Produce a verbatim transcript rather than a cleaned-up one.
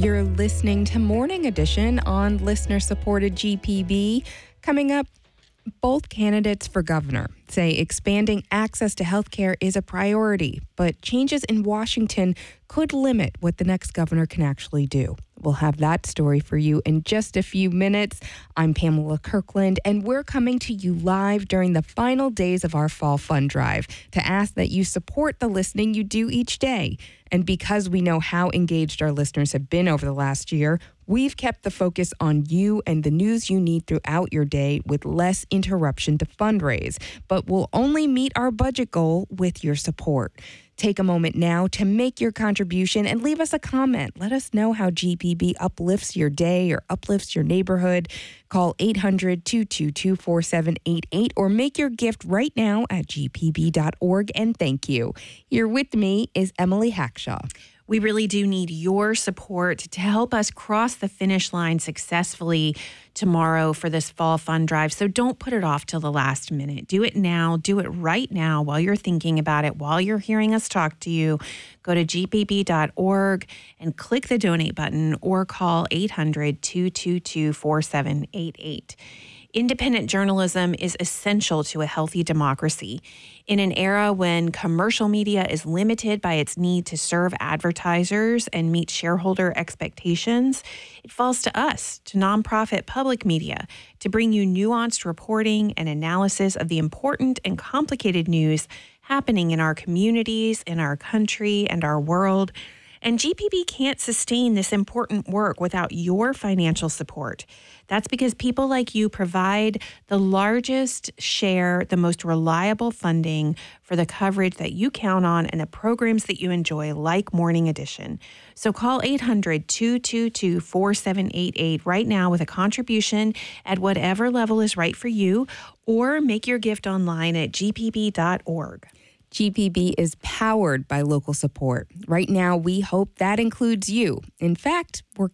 You're listening to Morning Edition on listener-supported G P B. Coming up, both candidates for governor say expanding access to health care is a priority, but changes in Washington could limit what the next governor can actually do. We'll have that story for you in just a few minutes. I'm Pamela Kirkland, and we're coming to you live during the final days of our Fall Fund Drive to ask that you support the listening you do each day. And because we know how engaged our listeners have been over the last year, we've kept the focus on you and the news you need throughout your day with less interruption to fundraise. But we'll only meet our budget goal with your support. Take a moment now to make your contribution and leave us a comment. Let us know how G P B uplifts your day or uplifts your neighborhood. Call eight hundred, two two two, four seven eight eight or make your gift right now at g p b dot org. And thank you. Here with me is Emily Hackshaw. We really do need your support to help us cross the finish line successfully tomorrow for this Fall Fund Drive. So don't put it off till the last minute. Do it now. Do it right now while you're thinking about it, while you're hearing us talk to you. Go to g p b dot org and click the donate button or call eight hundred, two two two, four seven eight eight. Independent journalism is essential to a healthy democracy. In an era when commercial media is limited by its need to serve advertisers and meet shareholder expectations, it falls to us, to nonprofit public media, to bring you nuanced reporting and analysis of the important and complicated news happening in our communities, in our country, and our world. And G P B can't sustain this important work without your financial support. That's because people like you provide the largest share, the most reliable funding for the coverage that you count on and the programs that you enjoy, like Morning Edition. So call eight hundred, two two two, four seven eight eight right now with a contribution at whatever level is right for you, or make your gift online at g p b dot org. G P B is powered by local support. Right now, we hope that includes you. In fact, we're